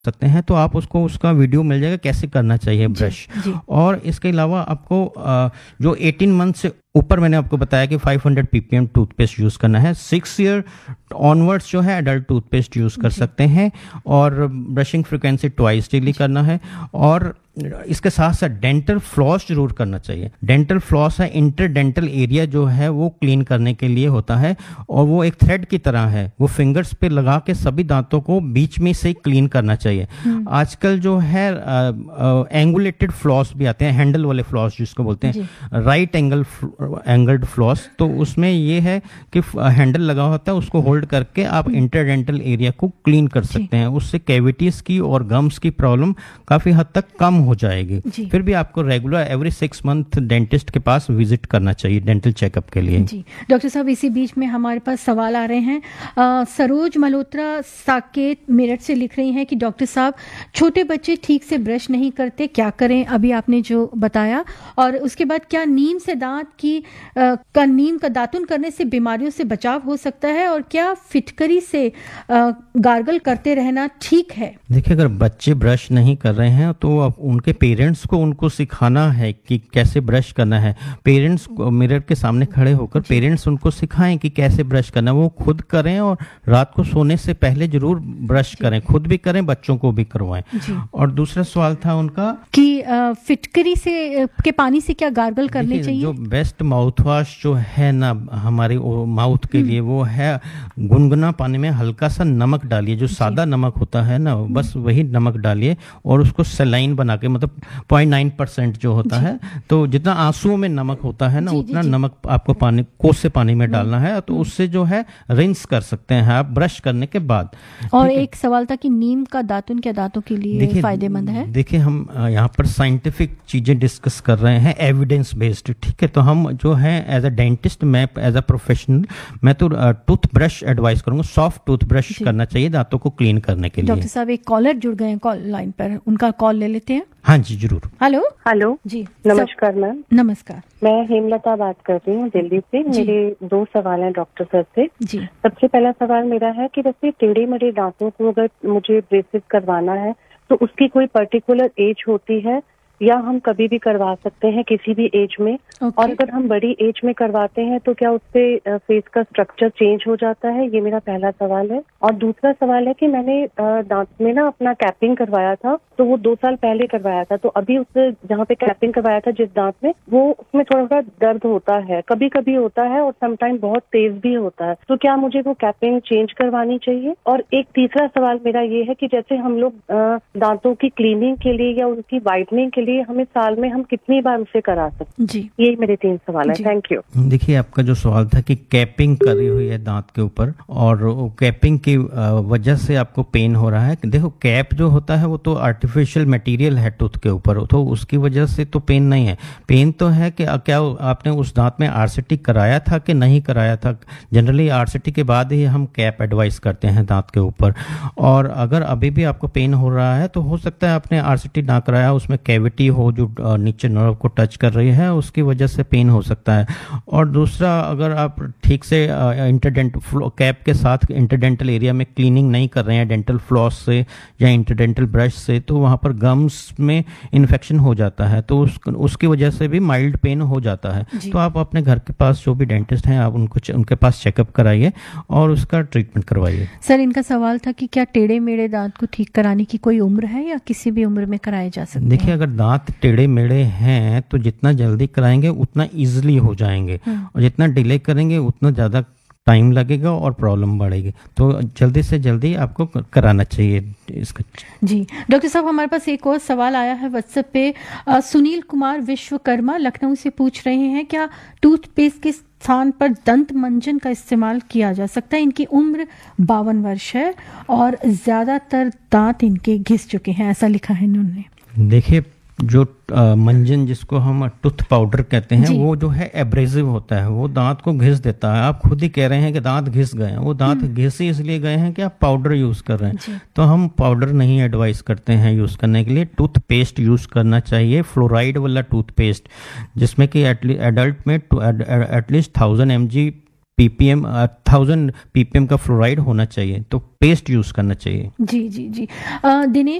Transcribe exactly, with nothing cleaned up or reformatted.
सकते हैं, तो आप उसको उसका वीडियो मिल जाएगा कैसे करना चाहिए ब्रश। और इसके अलावा आपको अ, जो अठारह मंथ से ऊपर मैंने आपको बताया कि पाँच सौ पीपीएम टूथपेस्ट यूज़ करना है। सिक्स ईयर ऑनवर्ड्स जो है एडल्ट टूथपेस्ट यूज़ कर सकते हैं, और ब्रशिंग फ्रिक्वेंसी ट्वाइस डेली करना है। और इसके साथ साथ डेंटल फ्लॉस जरूर करना चाहिए। डेंटल फ्लॉस है इंटरडेंटल एरिया जो है वो क्लीन करने के लिए होता है, और वो एक थ्रेड की तरह है, वो फिंगर्स पे लगा के सभी दांतों को बीच में से क्लीन करना चाहिए। आजकल जो है एंगुलेटेड फ्लॉस भी आते हैं, हैंडल वाले फ्लॉस जिसको बोलते हैं, राइट एंगल एंगल्ड फ्लॉस। तो उसमें ये है कि हैंडल लगा होता है, उसको होल्ड करके आप इंटरडेंटल एरिया को क्लीन कर सकते हैं। उससे कैविटीज की और गम्स की प्रॉब्लम काफी हद तक कम हो जाएगी। फिर भी आपको regular every six month dentist के पास विजिट करना चाहिए डेंटल चेकअप के लिए। जी डॉक्टर साहब, इसी बीच में हमारे पास सवाल आ रहे हैं। आ, सरोज मल्होत्रा साकेत मेरठ से लिख रही हैं कि डॉक्टर साहब, छोटे बच्चे ठीक से ब्रश नहीं करते, क्या करें? अभी आपने जो बताया, और उसके बाद क्या नीम से दांत की आ, का नीम का दातुन करने से बीमारियों से बचाव हो सकता है, और क्या फिटकरी से आ, गार्गल करते रहना ठीक है? देखिए, अगर बच्चे ब्रश नहीं कर रहे हैं तो आप उनके पेरेंट्स को उनको सिखाना है कि कैसे ब्रश करना है। पेरेंट्स मिरर के सामने खड़े होकर पेरेंट्स उनको सिखाएं कि कैसे ब्रश करना है। वो खुद करें और रात को सोने से पहले जरूर ब्रश करें, खुद भी करें, बच्चों को भी करवाएं। और दूसरा सवाल था उनका कि फिटकरी से के पानी से क्या गार्गल करने चाहिए? जो बेस्ट माउथ वॉश जो है ना हमारे माउथ के लिए, वो है गुनगुना पानी में हल्का सा नमक डालिए, जो सादा नमक होता है ना, बस वही नमक डालिए, और उसको सलाइन बना के, मतलब पॉइंट नाइन परसेंट जो होता है, तो जितना आंसुओं में नमक होता है ना, उतना नमक आपको पानी कोसे पानी में डालना है, तो उससे जो है रिंस कर सकते हैं आप ब्रश करने के बाद। और एक सवाल था कि नीम का दातुन क्या दांतों के लिए फायदेमंद है? देखिए, हम यहाँ पर साइंटिफिक चीजें डिस्कस कर रहे हैं, एविडेंस बेस्ड, ठीक है। तो हम जो है एज अ डेंटिस्ट, मैं एज अ प्रोफेशनल, मैं तो टूथ ब्रश एडवाइस करूंगा, सॉफ्ट टूथ ब्रश करना चाहिए दांतों को क्लीन करने के लिए। डॉक्टर साहब, एक कॉलर जुड़ गए हैं कॉल लाइन पर, उनका कॉल ले लेते हैं। हाँ जी, जरूर। हेलो हेलो जी, नमस्कार मैम। नमस्कार, मैं हेमलता बात कर रही हूँ दिल्ली से। मेरे दो सवाल हैं डॉक्टर सर से। जी। सबसे पहला सवाल मेरा है कि जैसे टेढ़े मेढ़े दांतों को अगर मुझे ब्रेसेस करवाना है तो उसकी कोई पर्टिकुलर एज होती है, या हम कभी भी करवा सकते हैं किसी भी एज में? okay. और अगर हम बड़ी एज में करवाते हैं तो क्या उससे फेस का स्ट्रक्चर चेंज हो जाता है? ये मेरा पहला सवाल है। और दूसरा सवाल है कि मैंने दांत में ना अपना कैपिंग करवाया था, तो वो दो साल पहले करवाया था, तो अभी उस जहाँ पे कैपिंग करवाया था जिस दांत में, वो उसमें थोड़ा थोड़ा दर्द होता है, कभी कभी होता है और समटाइम बहुत तेज भी होता है। तो क्या मुझे वो कैपिंग चेंज करवानी चाहिए? और एक तीसरा सवाल मेरा ये है कि जैसे हम लोग दांतों की क्लीनिंग के लिए या उनकी वाइटनिंग के लिए हमें साल में हम कितनी बार उसे करा सकते हैं? जी, यही मेरे तीन सवाल है। Thank you. देखिए, आपका जो सवाल था कि कैपिंग करी हुई है दांत के ऊपर और कैपिंग की वजह से आपको पेन हो रहा है, देखो कैप जो होता है वो तो आर्टिफिशियल मटेरियल है टूथ के ऊपर, तो उसकी वजह से तो पेन नहीं है। पेन तो है कि क्या आपने उस दांत में आरसीटी कराया था कि नहीं कराया था। जनरली आरसीटी के बाद ही हम कैप एडवाइस करते हैं दांत के ऊपर। और अगर अभी भी आपको पेन हो रहा है तो हो सकता है आपने आरसीटी ना कराया, उसमें कैविटी हो जो नीचे नर्व को टच कर रही है, उसकी वजह से पेन हो सकता है। और दूसरा, अगर आप ठीक से इंटरडेंट कैप के साथ इंटरडेंटल एरिया में क्लीनिंग नहीं कर रहे हैं डेंटल फ्लॉस से या इंटरडेंटल ब्रश से, तो वहां पर गम्स में इन्फेक्शन हो जाता है, तो उस, उसकी वजह से भी माइल्ड पेन हो जाता है। तो आप अपने घर के पास जो भी डेंटिस्ट हैं, आप उनको उनके पास चेकअप कराइए और उसका ट्रीटमेंट करवाइए। सर, इनका सवाल था कि क्या टेढ़े मेढ़े दांत को ठीक कराने की कोई उम्र है या किसी भी उम्र में कराए जा सकते हैं? देखिए, अगर दांत टेढ़े मेढ़े हैं तो जितना जल्दी कराएंगे उतना इजीली हो जाएंगे, और जितना डिले करेंगे उतना ज्यादा टाइम लगेगा और प्रॉब्लम बढ़ेगी। तो जल्दी से जल्दी आपको कराना चाहिए इसका। जी डॉक्टर साहब, हमारे पास एक और सवाल आया है व्हाट्सएप पे। आ, सुनील कुमार विश्वकर्मा लखनऊ से पूछ रहे हैं, क्या टूथपेस्ट के स्थान पर दंत मंजन का इस्तेमाल किया जा सकता है? इनकी उम्र बावन वर्ष है और ज्यादातर दांत इनके घिस चुके हैं, ऐसा लिखा है इन्होंने। देखिए, जो आ, मंजन जिसको हम टूथ पाउडर कहते हैं, वो जो है एब्रेसिव होता है, वो दांत को घिस देता है। आप खुद ही कह रहे हैं कि दांत घिस गए हैं, वो दांत घिस इसलिए गए हैं कि आप पाउडर यूज कर रहे हैं। तो हम पाउडर नहीं एडवाइस करते हैं यूज करने के लिए। टूथपेस्ट यूज करना चाहिए, फ्लोराइड वाला टूथपेस्ट, जिसमें कि एडल्ट में at least thousand M G ppm thousand ppm का फ्लोराइड होना चाहिए, तो पेस्ट यूज करना चाहिए। जी जी जी। दिनेश